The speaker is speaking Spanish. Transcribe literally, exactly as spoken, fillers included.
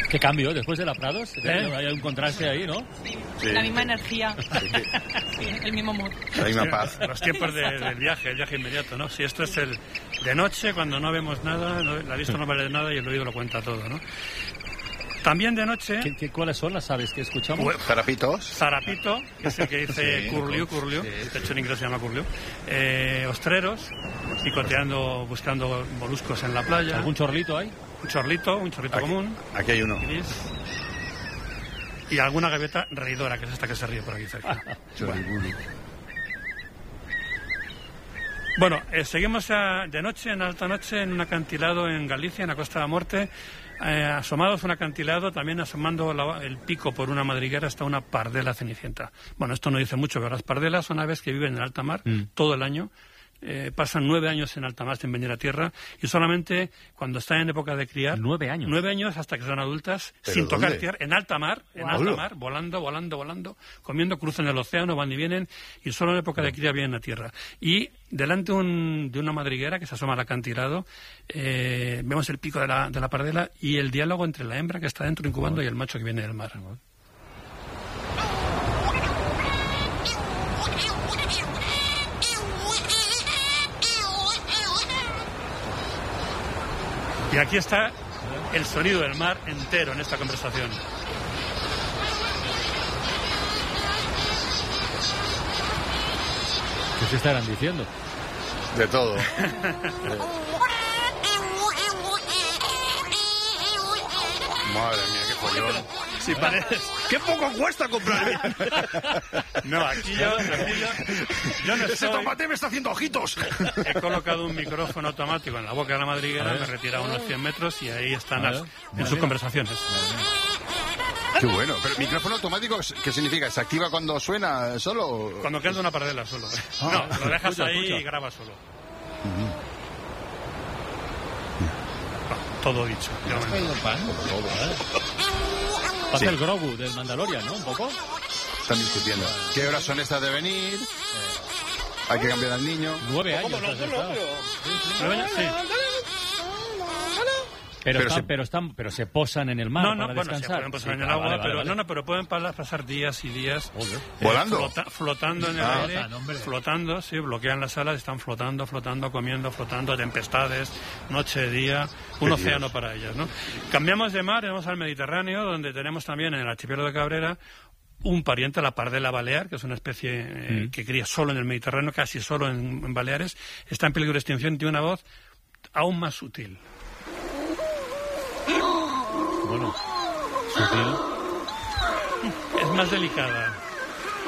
¿Qué cambio? Después de la Prados, ¿eh? Hay un contraste ahí, ¿no? Sí. La misma energía, sí, el mismo mood. La misma paz. Los tiempos de, del viaje, el viaje inmediato, ¿no? Si esto es el de noche, cuando no vemos nada, no, la vista no vale de nada y el oído lo cuenta todo, ¿no? También de noche... ¿Qué, qué, ¿Cuáles son las aves que escuchamos? Pues, zarapitos. Zarapito, que es el que dice sí, curliu, curliu. Sí, sí. De hecho en inglés se llama curliu. Eh, ostreros, picoteando, buscando moluscos en la playa. ¿Algún chorlito hay? Un chorlito, un chorlito aquí, común. Aquí hay uno. Gris. Y alguna gaviota reidora, que es esta que se ríe por aquí cerca. bueno, bueno eh, seguimos a, de noche, en alta noche, en un acantilado en Galicia, en la Costa de la Muerte. Eh, asomados a un acantilado, también asomando la, el pico por una madriguera, está una pardela cenicienta. Bueno, esto no dice mucho, pero las pardelas son aves que viven en alta mar mm. todo el año. Eh, pasan nueve años en alta mar sin venir a tierra y solamente cuando están en época de criar nueve años nueve años hasta que son adultas sin ¿dónde? tocar tierra en alta mar en wow. alta mar volando volando volando comiendo, cruzan el océano, van y vienen y solo en época de cría vienen a tierra. Y delante un, de una madriguera que se asoma al acantilado eh, vemos el pico de la, de la pardela y el diálogo entre la hembra que está dentro incubando oh. y el macho que viene del mar. oh. Y aquí está el sonido del mar entero en esta conversación. ¿Qué se estarán diciendo? De todo. Madre mía, qué follón. Si pareces... ¡Qué poco cuesta comprar! No, aquí yo, aquí yo, yo no ¡Ese estoy... tomate me está haciendo ojitos! He colocado un micrófono automático en la boca de la madriguera, me he retirado unos cien metros y ahí están las, en sus conversaciones. ¡Qué bueno! Pero el micrófono automático, ¿qué significa? ¿Se activa cuando suena solo? Cuando canta una pardela solo. Ah, no, lo dejas escucha, ahí escucha. Y graba solo. Uh-huh. Bueno, todo dicho. Pasa sí. el Grogu del Mandalorian, ¿no? Un poco. Están discutiendo. ¿Qué horas son estas de venir? Eh. Hay que cambiar al niño. Nueve años. ¿Cómo no? Sí, sí. ¿Nueve años? Sí. Pero, pero, están, se... pero están, pero se posan en el mar no, no, para bueno, descansar. Se pueden posar sí, en el ah, agua, vale, vale, pero vale. no, no, pero pueden pasar días y días eh, volando, flota, flotando en el ah, aire, flotan, flotando, sí, bloquean las alas, están flotando, flotando, comiendo, flotando, tempestades, noche, día, un Qué océano Dios. para ellas, ¿no? Cambiamos de mar, vamos al Mediterráneo, donde tenemos también en el archipiélago de Cabrera un pariente, la pardela balear, que es una especie eh, mm. que cría solo en el Mediterráneo, casi solo en, en Baleares, está en peligro de extinción y tiene una voz aún más sutil. Bueno, sutil. Es más delicada.